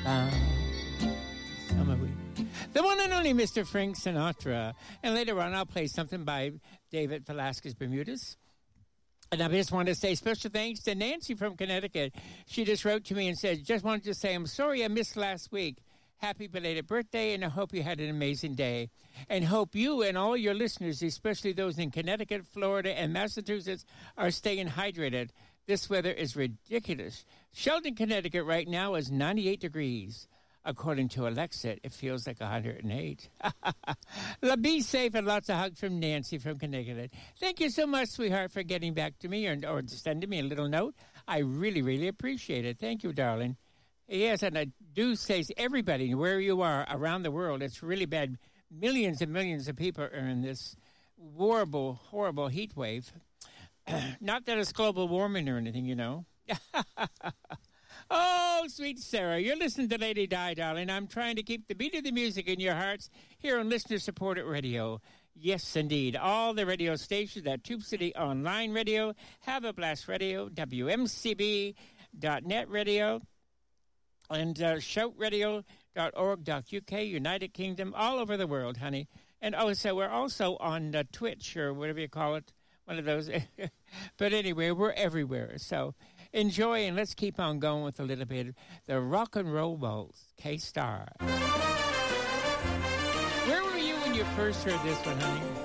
The one and only Mr. Frank Sinatra. And later on, I'll play something by David Velasquez Bermudez. And I just want to say special thanks to Nancy from Connecticut. She just wrote to me and said, just wanted to say, I'm sorry I missed last week. Happy belated birthday, and I hope you had an amazing day. And hope you and all your listeners, especially those in Connecticut, Florida, and Massachusetts, are staying hydrated. This weather is ridiculous. Sheldon, Connecticut right now is 98 degrees. According to Alexa, it feels like 108. Be safe and lots of hugs from Nancy from Connecticut. Thank you so much, sweetheart, for getting back to me or sending me a little note. I really, really appreciate it. Thank you, darling. Yes, and I do say to everybody, where you are around the world, it's really bad. Millions and millions of people are in this horrible, horrible heat wave. Not that it's global warming or anything, you know. Oh, sweet Sarah, you're listening to Lady Di, darling. I'm trying to keep the beat of the music in your hearts here on listener-supported radio. Yes, indeed. All the radio stations at Tube City Online Radio, Have a Blast Radio, WMCB.net Radio, and shoutradio.org.uk, United Kingdom, all over the world, honey. And also, we're also on Twitch or whatever you call it, one of those. But anyway, we're everywhere. So enjoy, and let's keep on going with a little bit of the Rock and Roll Waltz, K-Star. Where were you when you first heard this one, honey?